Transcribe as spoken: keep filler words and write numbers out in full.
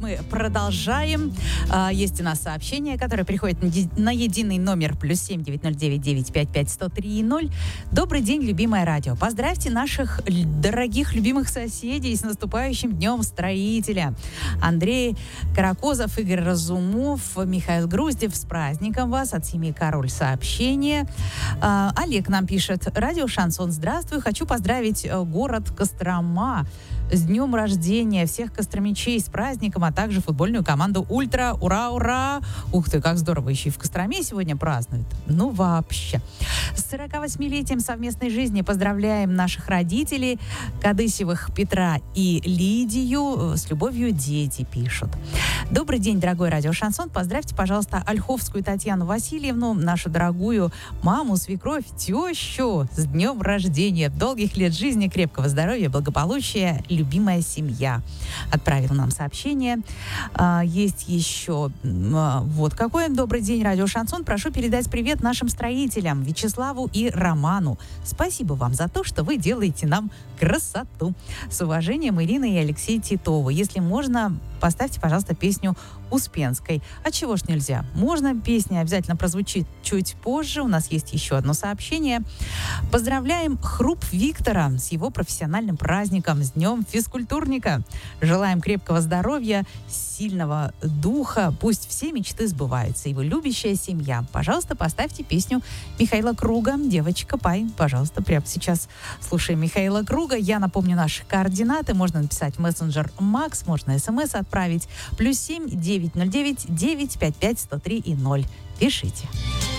Мы продолжаем. А, есть у нас сообщение, которое приходит на, ди- на единый номер плюс семь девять ноль девять девять пять пять сто три ноль. Добрый день, любимое радио. Поздравьте наших л- дорогих любимых соседей с наступающим Днем Строителя. Андрей Каракозов, Игорь Разумов, Михаил Груздев, с праздником вас. От семьи Король сообщение. А, Олег нам пишет. Радио Шансон, здравствуй. Хочу поздравить э, город Кострома с днем рождения всех костромичей с праздником, а также футбольную команду «Ультра». Ура, ура! Ух ты, как здорово, еще и в Костроме сегодня празднуют. Ну, вообще. С сорокавосьмилетием совместной жизни поздравляем наших родителей Кадысевых Петра и Лидию. С любовью, дети, пишут. Добрый день, дорогой радио Шансон. Поздравьте, пожалуйста, Ольховскую Татьяну Васильевну, нашу дорогую маму, свекровь, тещу с днем рождения. Долгих лет жизни, крепкого здоровья, благополучия, любимая семья. Отправил нам сообщение. А, есть еще а, вот какой. Добрый день, радио Шансон. Прошу передать привет нашим строителям Вячеславу и Роману. Спасибо вам за то, что вы делаете нам красоту. С уважением, Ирина и Алексей Титовы. Если можно, поставьте, пожалуйста, песню Успенской. А чего ж нельзя? Можно, песня обязательно прозвучит чуть позже. У нас есть еще одно сообщение. Поздравляем Хруп Виктора с его профессиональным праздником, с Днем физкультурника. Желаем крепкого здоровья, сильного духа. Пусть все мечты сбываются. Его любящая семья. Пожалуйста, поставьте песню Михаила Круга «Девочка Пай». Пожалуйста, прямо сейчас слушаем Михаила Круга. Я напомню наши координаты. Можно написать в мессенджер Макс, можно смс отправить. Плюс семь девять ноль девять девять пять пять сто три и ноль. Пишите.